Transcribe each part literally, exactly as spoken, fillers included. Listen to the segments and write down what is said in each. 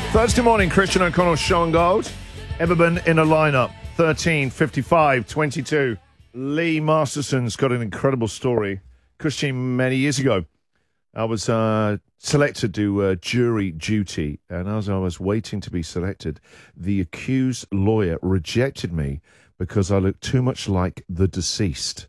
Thursday morning, Christian O'Connell, Show and Gold. Ever been in a lineup? thirteen, fifty-five, twenty-two. Lee Masterson's got an incredible story. Christian, many years ago, I was uh, selected to do uh, jury duty, and as I was waiting to be selected, the accused lawyer rejected me because I looked too much like the deceased.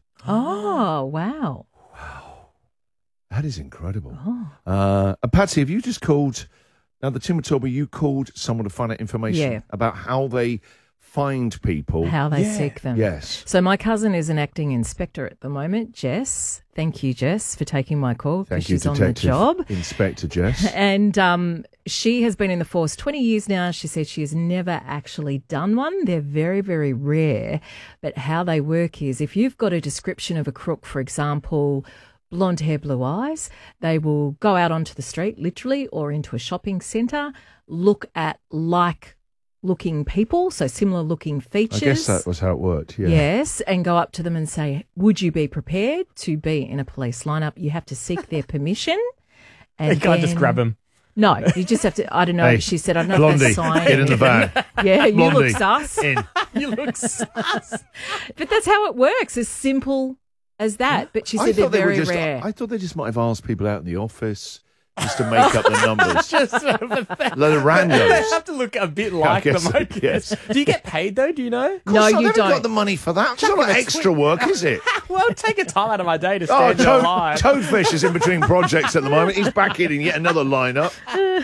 Oh, wow. Wow. That is incredible. Oh. Uh, and Patsy, have you just called... Now, the Tim told me you called someone to find out information Yeah. about how they find people. How they Yeah. seek them. Yes. So my cousin is an acting inspector at the moment, Jess. Thank you, Jess, for taking my call because Thank you, she's on Detective the job. Inspector Jess. And um, she has been in the force twenty years now. She said she has never actually done one. They're very, very rare. But how they work is if you've got a description of a crook, for example, blonde hair, blue eyes, they will go out onto the street, literally, or into a shopping centre, look at like-looking people, so similar-looking features. I guess that was how it worked, yeah. Yes, and go up to them and say, would you be prepared to be in a police lineup? You have to seek their permission. And You can't just then- grab them. No, you just have to, I don't know, Hey, she said, I don't know Blondie, if they sign. get in the van. Yeah, you Blondie, look sus. in. You look sus. But that's how it works, as simple as that. But she I said they're thought they were very just, rare. I thought they just might have asked people out in the office just to make up the numbers. Just sort of a th- Load of They randos. have to look a bit like guess them, so, I guess. Do you get paid, though? Do you know? Of course No, not, you they haven't don't. got the money for that. It's not like extra work, is it? Well, take a time out of my day to Oh, stand in Toad, line. Toadfish is in between projects at the moment. He's back in in yet another lineup.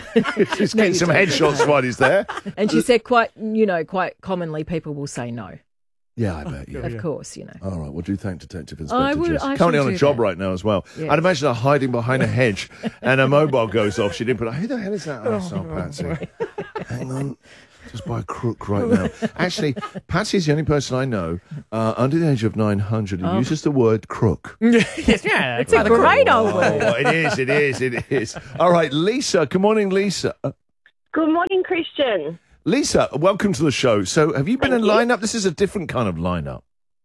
He's getting some headshots while he's there. And she said quite, you know, quite commonly people will say no. Yeah, I bet you. Of course, you know. All right, well, do thank Detective Inspector I would- Jess. I Currently shall on a do job that. right now as well. Yes. I'd imagine her hiding behind a hedge and her mobile goes off. She didn't put, who the hell is that arsehole, Patsy? Hang on. Just by a crook right now. Actually, Patsy's the only person I know uh, under the age of nine hundred who uses the word crook. Yes, yeah. It's a great old word. Oh, it is, it is, it is. All right, Lisa. Good morning, Lisa. Uh, Good morning, Christian. Lisa, welcome to the show. So have you been Thank in you. lineup? This is a different kind of lineup.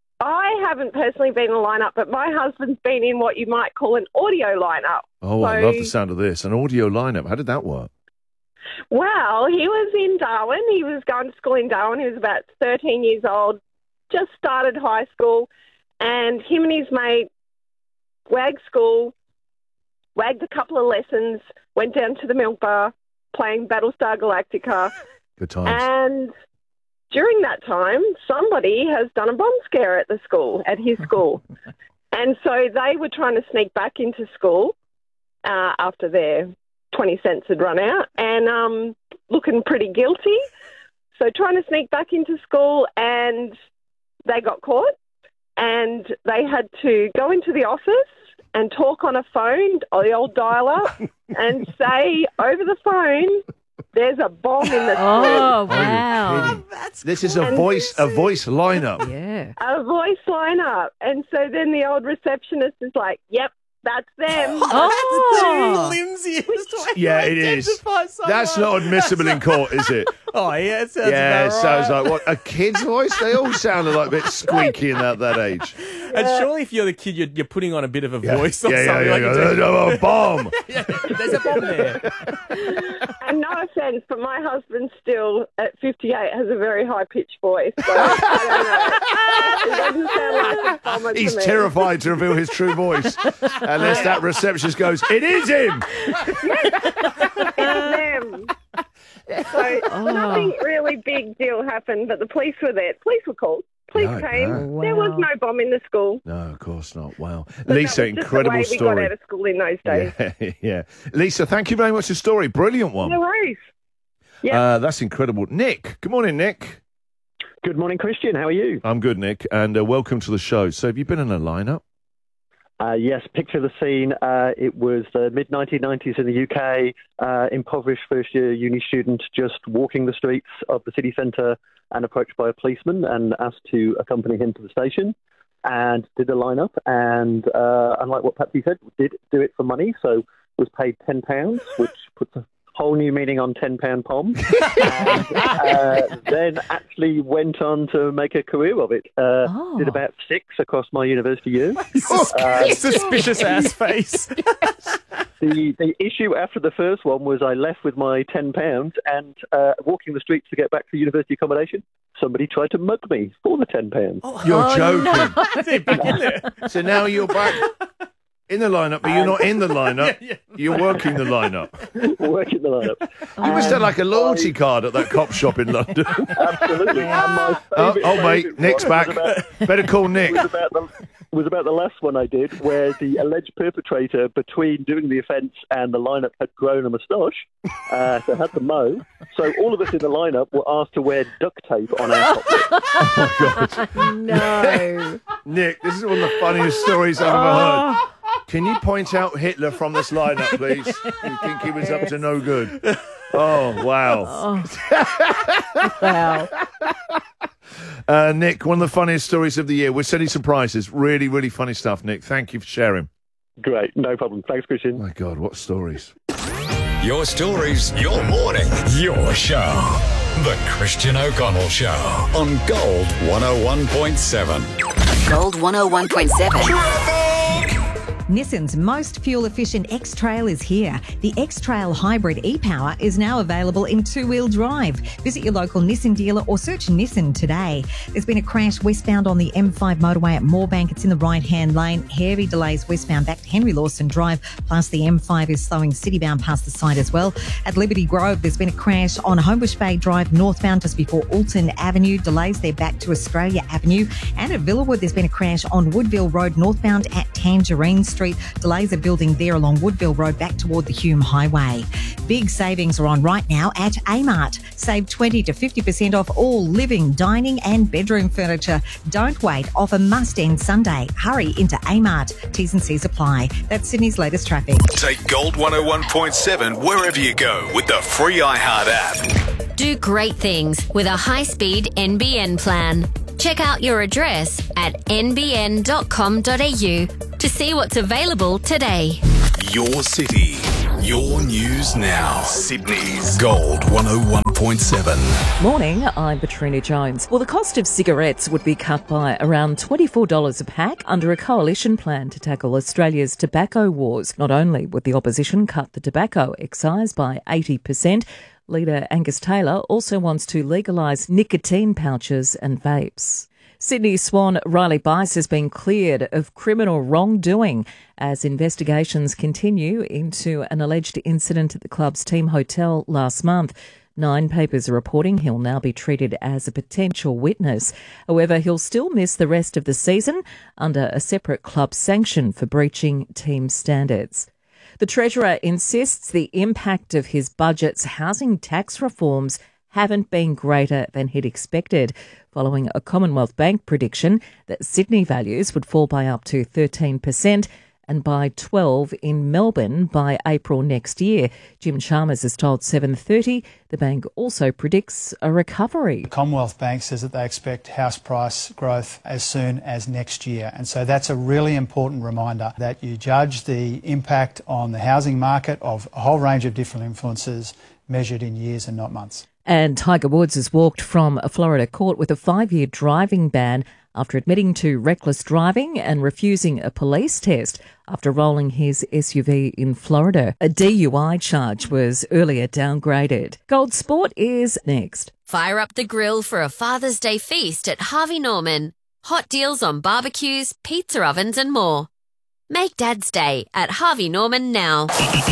I haven't personally been in a lineup, but my husband's been in what you might call an audio lineup. Oh, I So- love the sound of this. An audio lineup. How did that work? Well, he was in Darwin. He was going to school in Darwin. He was about thirteen years old, just started high school, and him and his mate wagged school, wagged a couple of lessons, went down to the milk bar, playing Battlestar Galactica, Good times. and during that time, somebody has done a bomb scare at the school, at his school. And so they were trying to sneak back into school uh, after their twenty cents had run out and um, looking pretty guilty. So trying to sneak back into school, and they got caught, and they had to go into the office and talk on a phone, or the old dial-up, and say over the phone, there's a bomb in the Oh, school. wow. This is a voice, a voice lineup. Yeah. A voice lineup. And so then the old receptionist is like, yep, that's them. Oh. Lindsay. Yeah, it is. That's not admissible in court, is it? Oh, yeah, it sounds Yeah, it about sounds right. like what a kid's voice. They all sounded like a bit squeaky in that that age. And surely if you're the kid, you're, you're putting on a bit of a Yeah, voice or yeah, yeah, something. yeah, like yeah. it's There's a- a bomb. yeah, there's a bomb there. And no offence, but my husband still, at fifty-eight, has a very high-pitched voice. So I don't know. It doesn't sound like a bomber to He's me. terrified to reveal his true voice, unless that receptionist goes, "It is him." It's them. So nothing really big deal happened, but the police were there. Police were called. Police No, came. no. There was Wow. no bomb in the school. No, of course not. Wow, But that Lisa, was just incredible the way story. we got out of school in those days. Yeah, yeah. Lisa, thank you very much for the story. Brilliant one. No worries. Yeah. Uh, that's incredible. Nick, good morning, Nick. Good morning, Christian. How are you? I'm good, Nick, and uh, welcome to the show. So, have you been in a lineup? Uh, yes, picture the scene. Uh, it was the mid nineteen nineties in the U K, uh, impoverished first-year uni student just walking the streets of the city centre and approached by a policeman and asked to accompany him to the station and did a lineup. And uh, unlike what Patsy said, did do it for money, so was paid ten pounds, which puts a whole new meaning on ten pound pom. and uh, then actually went on to make a career of it. Uh, Oh. Did about six across my university years. Suspicious ass face. The the issue after the first one was I left with my ten pounds and uh, walking the streets to get back to university accommodation, somebody tried to mug me for the ten pounds. You're Oh, joking. no. So now you're back in the lineup, but you're not in the lineup. You're working the lineup. Working the lineup. You must have like a loyalty card at that cop shop in London. Absolutely. And my Oh, favourite- oh mate, favourite Nick's one back. was about- Better call Nick. was about the was about the last one I did, where the alleged perpetrator, between doing the offence and the lineup, had grown a moustache, uh, so had to mow. So all of us in the lineup were asked to wear duct tape on our top lip. Oh my God. No. Nick, this is one of the funniest stories I've ever heard. Can you point out Hitler from this lineup, please? You think he was up to no good? Oh, wow. Wow. Uh, Nick, one of the funniest stories of the year. We're sending some prizes. Really, really funny stuff, Nick. Thank you for sharing. Great, no problem. Thanks, Christian. My God, what stories. Your stories, your morning, your show. The Christian O'Connell Show on Gold one oh one point seven. Gold one oh one point seven. Nissan's most fuel-efficient X-Trail is here. The X-Trail Hybrid e-Power is now available in two-wheel drive. Visit your local Nissan dealer or search Nissan today. There's been a crash westbound on the M five motorway at Moorebank. It's in the right-hand lane. Heavy delays westbound back to Henry Lawson Drive. Plus, the M five is slowing citybound past the site as well. At Liberty Grove, there's been a crash on Homebush Bay Drive northbound just before Alton Avenue. Delays there back to Australia Avenue. And at Villawood, there's been a crash on Woodville Road northbound at Tangerine Street. Delays are building there along Woodville Road back toward the Hume Highway. Big savings are on right now at Amart. Save twenty to fifty percent off all living, dining and bedroom furniture. Don't wait. Offer must end Sunday. Hurry into Amart. T's and C's apply. That's Sydney's latest traffic. Take Gold one oh one point seven wherever you go with the free iHeart app. Do great things with a high-speed N B N plan. Check out your address at n b n dot com dot a u to see what's available today. Your city, your news now. Sydney's Gold one oh one point seven. Morning, I'm Katrina Jones. Well, the cost of cigarettes would be cut by around twenty-four dollars a pack under a coalition plan to tackle Australia's tobacco wars. Not only would the opposition cut the tobacco excise by eighty percent, Leader Angus Taylor also wants to legalise nicotine pouches and vapes. Sydney Swan Riley Bice has been cleared of criminal wrongdoing as investigations continue into an alleged incident at the club's team hotel last month. Nine papers are reporting he'll now be treated as a potential witness. However, he'll still miss the rest of the season under a separate club sanction for breaching team standards. The Treasurer insists the impact of his budget's housing tax reforms haven't been greater than he'd expected, following a Commonwealth Bank prediction that Sydney values would fall by up to thirteen percent and by twelve percent in Melbourne by April next year. Jim Chalmers has told seven thirty the bank also predicts a recovery. The Commonwealth Bank says that they expect house price growth as soon as next year. And so that's a really important reminder that you judge the impact on the housing market of a whole range of different influences measured in years and not months. And Tiger Woods has walked from a Florida court with a five-year driving ban after admitting to reckless driving and refusing a police test after rolling his S U V in Florida. A D U I charge was earlier downgraded. Gold Sport is next. Fire up the grill for a Father's Day feast at Harvey Norman. Hot deals on barbecues, pizza ovens and more. Make Dad's Day at Harvey Norman now.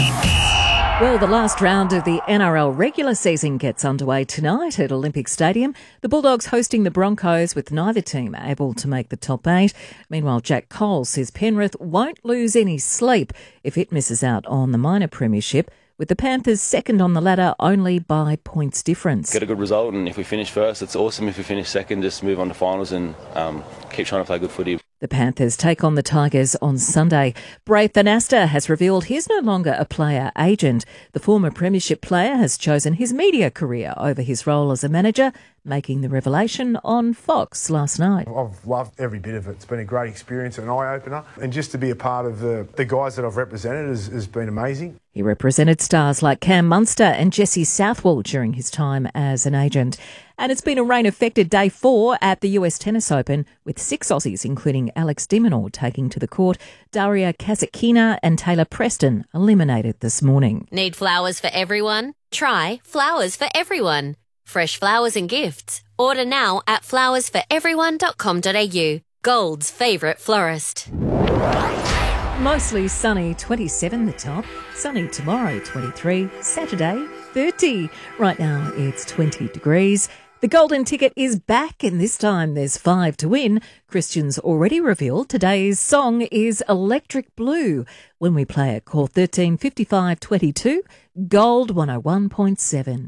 Well, the last round of the N R L regular season gets underway tonight at Olympic Stadium. The Bulldogs hosting the Broncos, with neither team able to make the top eight. Meanwhile, Jack Cole says Penrith won't lose any sleep if it misses out on the minor premiership, with the Panthers second on the ladder only by points difference. Get a good result, and if we finish first, it's awesome. If we finish second, just move on to finals and um, keep trying to play good footy. The Panthers take on the Tigers on Sunday. Braith Anasta has revealed he's no longer a player agent. The former premiership player has chosen his media career over his role as a manager, making the revelation on Fox last night. I've loved every bit of it. It's been a great experience, an eye-opener. And just to be a part of the, the guys that I've represented has, has been amazing. He represented stars like Cam Munster and Jesse Southwell during his time as an agent. And it's been a rain-affected day four at the U S Tennis Open, with six Aussies, including Alex de Minaur, taking to the court. Daria Kasatkina and Taylor Preston eliminated this morning. Need flowers for everyone? Try Flowers for Everyone. Fresh flowers and gifts. Order now at flowers for everyone dot com dot a u. Gold's favourite florist. Mostly sunny, twenty-seven the top. Sunny tomorrow, twenty-three. Saturday, thirty. Right now it's twenty degrees. The golden ticket is back, and this time there's five to win. Christian's already revealed today's song is Electric Blue. When we play it, call thirteen fifty-five twenty-two, Gold one oh one point seven.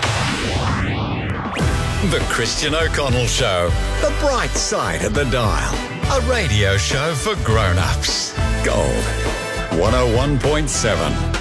The Christian O'Connell Show. The bright side of the dial. A radio show for grown-ups. Gold one oh one point seven.